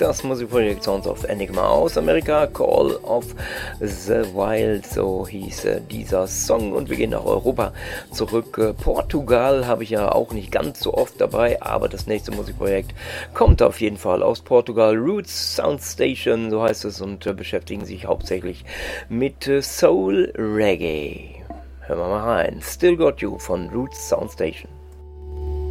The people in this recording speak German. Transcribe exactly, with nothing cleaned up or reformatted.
das Musikprojekt Sounds of Enigma aus Amerika, Call of the Wild, so hieß äh, dieser Song. Und wir gehen nach Europa zurück. Äh, Portugal habe ich ja auch nicht ganz so oft dabei, aber das nächste Musikprojekt kommt auf jeden Fall aus Portugal. Roots Soundstation, so heißt es, und äh, beschäftigen sich hauptsächlich mit äh, Soul Reggae. Hören wir mal rein. Still Got You von Roots Soundstation.